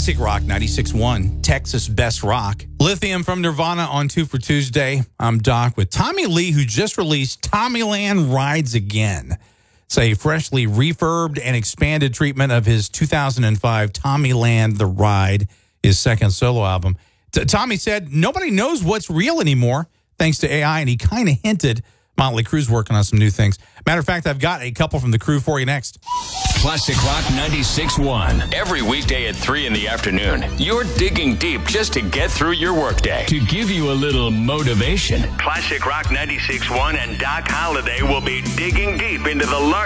Classic Rock 96.1, Texas Best Rock. Lithium from Nirvana on 2 for Tuesday. I'm Doc with Tommy Lee, who just released Tommyland Rides Again. It's a freshly refurbed and expanded treatment of his 2005 Tommyland The Ride, his second solo album. Tommy said nobody knows what's real anymore thanks to AI, and he kind of hinted Motley Crue's working on some new things. Matter of fact, I've got a couple from the crew for you next. Classic Rock 96.1. Every weekday at 3 in the afternoon, you're digging deep just to get through your workday. To give you a little motivation, Classic Rock 96.1 and Doc Holliday will be digging deep into the large